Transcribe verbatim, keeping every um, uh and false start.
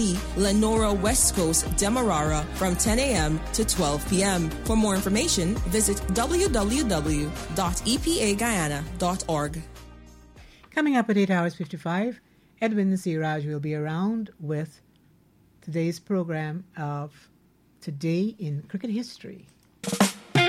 Lenora West Coast Demerara from ten a.m. to twelve p.m. For more information, visit w w w dot e p a guyana dot org. Coming up at eight hours fifty-five, Edwin Siraj will be around with today's program of Today in Cricket History.